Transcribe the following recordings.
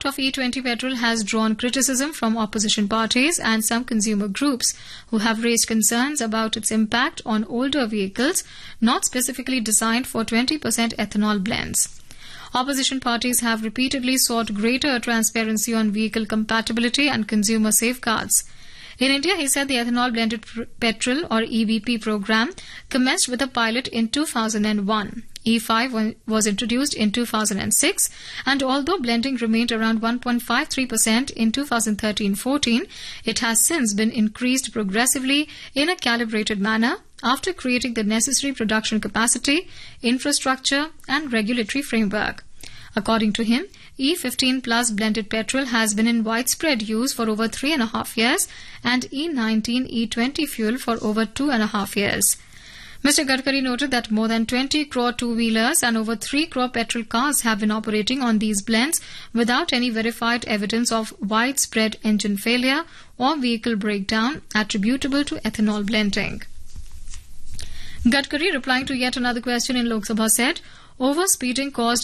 of E20 petrol has drawn criticism from opposition parties and some consumer groups who have raised concerns about its impact on older vehicles not specifically designed for 20% ethanol blends. Opposition parties have repeatedly sought greater transparency on vehicle compatibility and consumer safeguards. In India, he said the ethanol blended petrol or EBP program commenced with a pilot in 2001. E5 was introduced in 2006, and although blending remained around 1.53% in 2013-14, it has since been increased progressively in a calibrated manner after creating the necessary production capacity, infrastructure and regulatory framework. According to him, E15 plus blended petrol has been in widespread use for over 3.5 years and E19 E20 fuel for over 2.5 years. Mr. Gadkari noted that more than 20 crore two-wheelers and over 3 crore petrol cars have been operating on these blends without any verified evidence of widespread engine failure or vehicle breakdown attributable to ethanol blending. Gadkari, replying to yet another question in Lok Sabha, said, "Overspeeding caused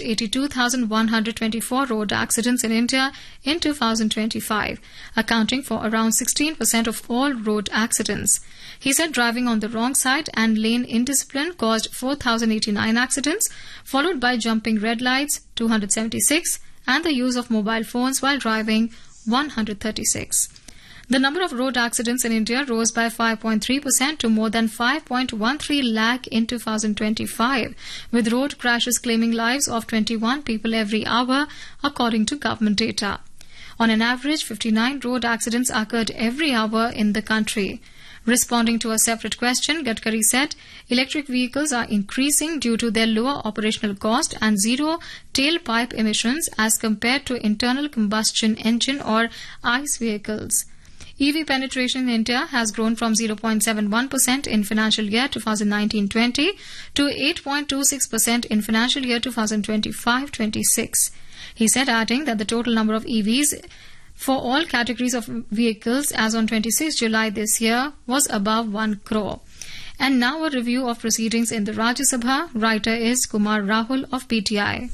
82,124 road accidents in India in 2025, accounting for around 16% of all road accidents." He said driving on the wrong side and lane indiscipline caused 4,089 accidents, followed by jumping red lights, 276, and the use of mobile phones while driving, 136. The number of road accidents in India rose by 5.3% to more than 5.13 lakh in 2025, with road crashes claiming lives of 21 people every hour, according to government data. On an average, 59 road accidents occurred every hour in the country. Responding to a separate question, Gadkari said electric vehicles are increasing due to their lower operational cost and zero tailpipe emissions as compared to internal combustion engine or ICE vehicles. EV penetration in India has grown from 0.71% in financial year 2019-20 to 8.26% in financial year 2025-26. He said, adding that the total number of EVs for all categories of vehicles as on 26 July this year was above 1 crore. And now a review of proceedings in the Rajya Sabha. Writer is Kumar Rahul of PTI.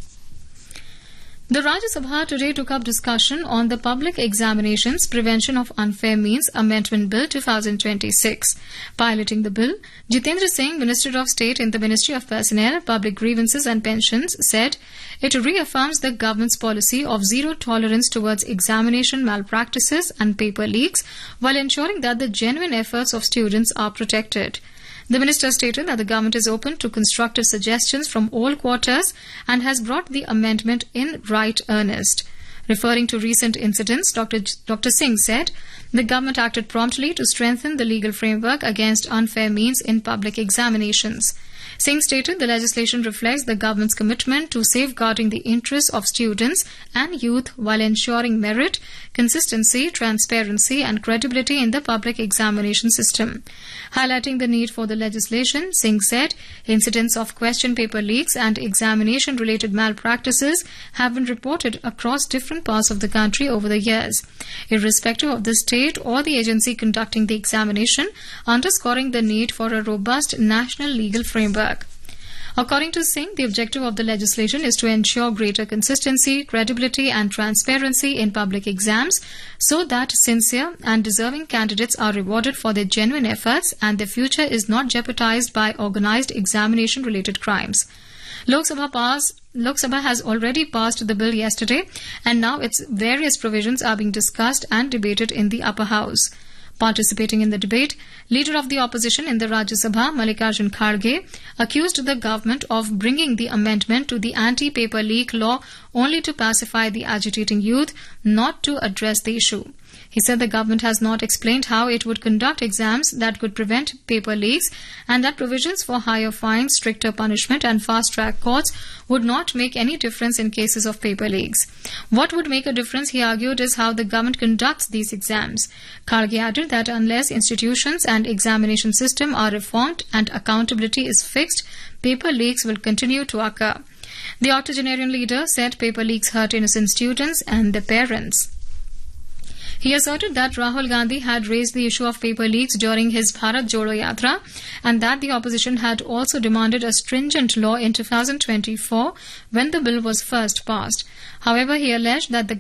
The Rajya Sabha today took up discussion on the Public Examinations Prevention of Unfair Means Amendment Bill 2026. Piloting the bill, Jitendra Singh, Minister of State in the Ministry of Personnel, Public Grievances and Pensions, said it reaffirms the government's policy of zero tolerance towards examination malpractices and paper leaks while ensuring that the genuine efforts of students are protected. The minister stated that the government is open to constructive suggestions from all quarters and has brought the amendment in right earnest. Referring to recent incidents, Dr. Singh said the government acted promptly to strengthen the legal framework against unfair means in public examinations. Singh stated the legislation reflects the government's commitment to safeguarding the interests of students and youth while ensuring merit, consistency, transparency and credibility in the public examination system. Highlighting the need for the legislation, Singh said incidents of question paper leaks and examination-related malpractices have been reported across different parts of the country over the years, irrespective of the state or the agency conducting the examination, underscoring the need for a robust national legal framework. According to Singh, the objective of the legislation is to ensure greater consistency, credibility and transparency in public exams so that sincere and deserving candidates are rewarded for their genuine efforts and their future is not jeopardized by organized examination-related crimes. Lok Sabha has already passed the bill yesterday and now its various provisions are being discussed and debated in the upper house. Participating in the debate, Leader of the Opposition in the Rajya Sabha, Mallikarjun Kharge, accused the government of bringing the amendment to the anti-paper leak law only to pacify the agitating youth, not to address the issue. He said the government has not explained how it would conduct exams that could prevent paper leaks and that provisions for higher fines, stricter punishment and fast-track courts would not make any difference in cases of paper leaks. What would make a difference, he argued, is how the government conducts these exams. Kharge added that unless institutions and examination system are reformed and accountability is fixed, paper leaks will continue to occur. The octogenarian leader said paper leaks hurt innocent students and their parents. He asserted that Rahul Gandhi had raised the issue of paper leaks during his Bharat Jodo Yatra and that the opposition had also demanded a stringent law in 2024 when the bill was first passed. However, he alleged that the